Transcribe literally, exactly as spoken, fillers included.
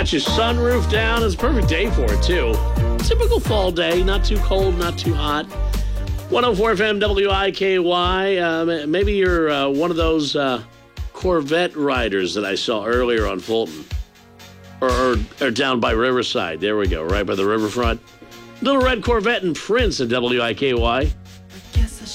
got your sunroof down. It's a perfect day for it, too. Typical fall day. Not too cold, not too hot. one oh four F M W I K Y. Uh, maybe you're uh, one of those uh, Corvette riders that I saw earlier on Fulton. Or, or, or down by Riverside. There we go, right by the riverfront. Little red Corvette and Prince at W I K Y.